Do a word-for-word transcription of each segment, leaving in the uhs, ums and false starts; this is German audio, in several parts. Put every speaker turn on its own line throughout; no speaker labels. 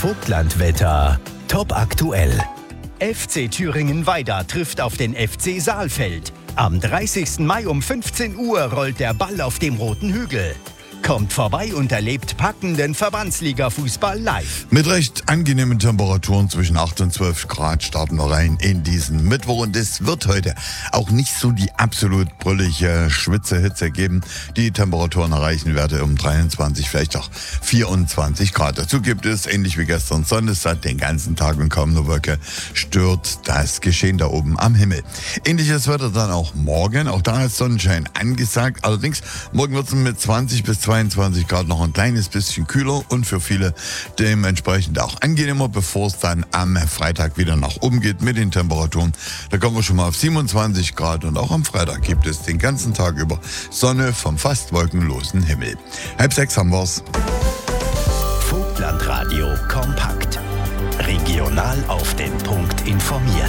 Vogtlandwetter top aktuell. F C Thüringen-Weida trifft auf den F C Saalfeld. Am dreißigsten Mai um fünfzehn Uhr rollt der Ball auf dem Roten Hügel. Kommt vorbei und erlebt packenden Verbandsliga-Fußball live.
Mit recht angenehmen Temperaturen zwischen acht und zwölf Grad starten wir rein in diesen Mittwoch. Und es wird heute auch nicht so die absolut brüllige Schwitzehitze geben. Die Temperaturen erreichen Werte um dreiundzwanzig, vielleicht auch vierundzwanzig Grad. Dazu gibt es, ähnlich wie gestern, Sonne satt den ganzen Tag und kaum nur Wolke stört das Geschehen da oben am Himmel. Ähnliches Wetter dann auch morgen. Auch da ist Sonnenschein angesagt. Allerdings, morgen wird es mit zwanzig bis zweiundzwanzig Grad noch ein kleines bisschen kühler und für viele dementsprechend auch angenehmer, bevor es dann am Freitag wieder nach oben geht mit den Temperaturen. Da kommen wir schon mal auf siebenundzwanzig Grad und auch am Freitag gibt es den ganzen Tag über Sonne vom fast wolkenlosen Himmel. Halb sechs haben wir's.
Vogtlandradio kompakt. Regional auf den Punkt informiert.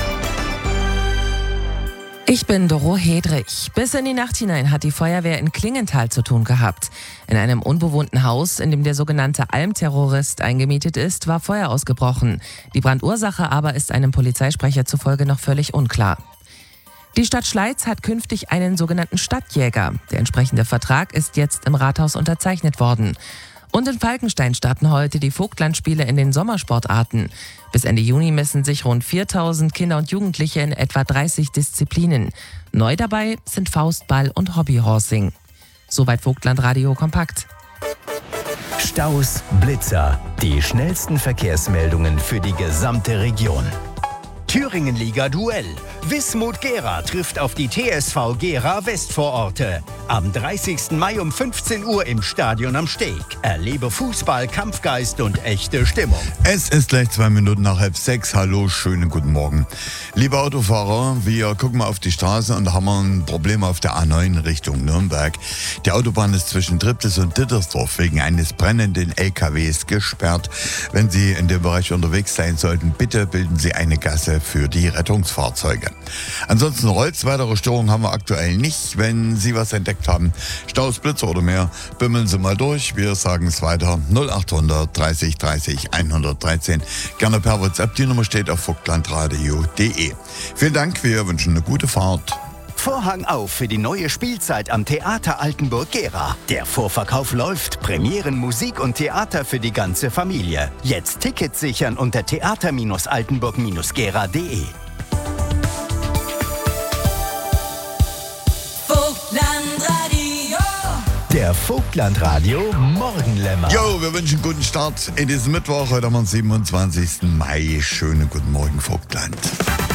Ich bin Doro Hedrich. Bis in die Nacht hinein hat die Feuerwehr in Klingenthal zu tun gehabt. In einem unbewohnten Haus, in dem der sogenannte Almterrorist eingemietet ist, war Feuer ausgebrochen. Die Brandursache aber ist einem Polizeisprecher zufolge noch völlig unklar. Die Stadt Schleiz hat künftig einen sogenannten Stadtjäger. Der entsprechende Vertrag ist jetzt im Rathaus unterzeichnet worden. Und in Falkenstein starten heute die Vogtlandspiele in den Sommersportarten. Bis Ende Juni messen sich rund viertausend Kinder und Jugendliche in etwa dreißig Disziplinen. Neu dabei sind Faustball und Hobbyhorsing. Soweit Vogtlandradio kompakt.
Staus, Blitzer, die schnellsten Verkehrsmeldungen für die gesamte Region. Thüringen-Liga-Duell. Wismut Gera trifft auf die T S V Gera Westvororte. Am dreißigsten Mai um fünfzehn Uhr im Stadion am Steg. Erlebe Fußball, Kampfgeist und echte Stimmung.
Es ist gleich zwei Minuten nach halb sechs. Hallo, schönen guten Morgen. Liebe Autofahrer, wir gucken mal auf die Straße und da haben wir ein Problem auf der A neun Richtung Nürnberg. Die Autobahn ist zwischen Triptis und Dittersdorf wegen eines brennenden L K Ws gesperrt. Wenn Sie in dem Bereich unterwegs sein sollten, bitte bilden Sie eine Gasse für die Rettungsfahrzeuge. Ansonsten Rolls, weitere Störungen haben wir aktuell nicht. Wenn Sie was entdeckt haben, Staus, Blitzer oder mehr, bimmeln Sie mal durch. Wir sagen es weiter. null achthundert dreißig dreißig hundertdreizehn. Gerne per WhatsApp. Die Nummer steht auf vogtlandradio punkt de. Vielen Dank. Wir wünschen eine gute Fahrt.
Vorhang auf für die neue Spielzeit am Theater Altenburg-Gera. Der Vorverkauf läuft. Premieren, Musik und Theater für die ganze Familie. Jetzt Tickets sichern unter theater altenburg gera punkt de. Der Vogtlandradio Morgenlämmer.
Jo, wir wünschen guten Start in diesem Mittwoch. Heute haben wir den siebenundzwanzigsten Mai. Schönen guten Morgen, Vogtland.